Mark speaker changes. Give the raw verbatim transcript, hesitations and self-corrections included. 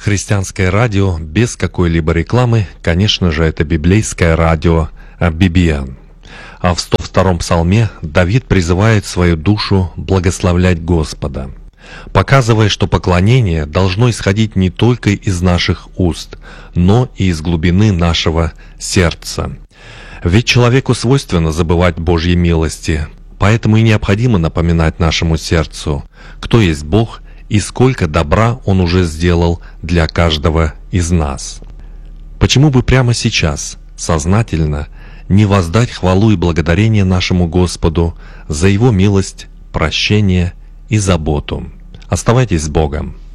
Speaker 1: Христианское радио без какой-либо рекламы, конечно же, это библейское радио би би эн. А в сто втором псалме Давид призывает свою душу благословлять Господа, показывая, что поклонение должно исходить не только из наших уст, но и из глубины нашего сердца. Ведь человеку свойственно забывать Божьи милости, поэтому и необходимо напоминать нашему сердцу, кто есть Бог и сколько добра Он уже сделал для каждого из нас. Почему бы прямо сейчас, сознательно, не воздать хвалу и благодарение нашему Господу за Его милость, прощение и заботу? Оставайтесь с Богом.